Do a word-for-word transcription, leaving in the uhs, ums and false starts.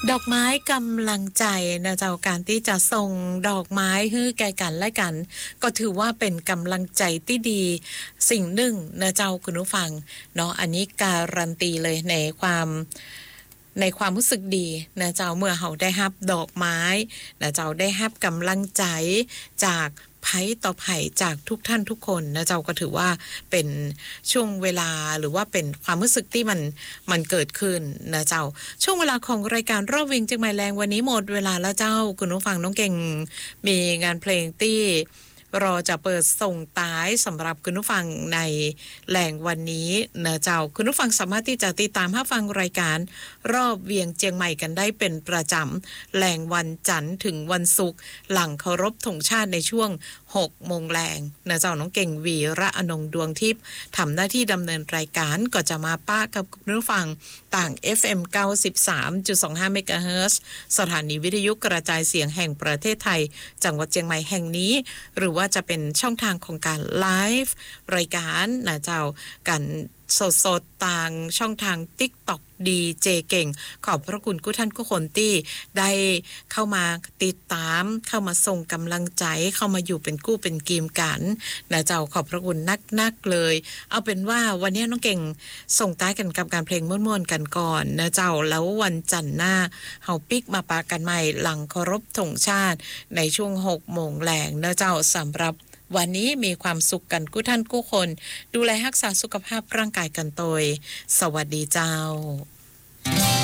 ดอกไม้กำลังใจนะเจ้าการที่จะส่งดอกไม้ให้แก่กันและกันก็ถือว่าเป็นกำลังใจที่ดีสิ่งหนึ่งนะเจ้าคุณผู้ฟังเนาะอันนี้การันตีเลยในความในความรู้สึกดีนะเจ้าเมื่อเฮาได้รับดอกไม้นะเจ้าได้รับกำลังใจจากไผต่อไผจากทุกท่านทุกคนนะเจ้าก็ถือว่าเป็นช่วงเวลาหรือว่าเป็นความรู้สึกที่มันมันเกิดขึ้นนะเจ้าช่วงเวลาของรายการรอบวิ่งจังหม่แรงวันนี้หมดเวลาแล้วเจ้าคุณผู้ฟังน้องเก่งมีงานเพลงที่รอจะเปิดส่งท้ายสำหรับคุณผู้ฟังในแหล่งวันนี้นะเจ้าคุณผู้ฟังสามารถที่จะติดตามรับฟังรายการรอบเวียงเจียงใหม่กันได้เป็นประจำแหล่งวันจันทร์ถึงวันศุกร์หลังเคารพธงชาติในช่วงหกโมงแรงนะเจ้าน้องเก่งวีระอนงดวงทิพย์ทำหน้าที่ดำเนินรายการก็จะมาป้ากับคุณผู้ฟังต่าง เอฟ เอ็ม เก้าสิบสามจุดสองห้า เมกะเฮิรตซ์สถานีวิทยุกระจายเสียงแห่งประเทศไทยจังหวัดเชียงใหม่แห่งนี้หรือว่าจะเป็นช่องทางของการไลฟ์รายการนะเจ้ากันสดๆต่างช่องทาง TikTok ดี เจ เก่งขอบพระคุณทุกท่านทุกคนที่ได้เข้ามาติดตามเข้ามาส่งกำลังใจเข้ามาอยู่เป็นกู้เป็นกีมกันนะเจ้าขอบพระคุณนักๆเลยเอาเป็นว่าวันนี้น้องเก่งส่งท้ายกันกับการเพลงม่วนๆกันก่อนนะเจ้าแล้ววันจันทร์หน้าเฮาปิกมาปากันใหม่หลังเคารพธงชาติในช่วงหกโมงแรงนะเจ้าสำหรับวันนี้มีความสุขกันกู้ท่านกู้คนดูแลรักษาสุขภาพร่างกายกันโดยสวัสดีเจ้า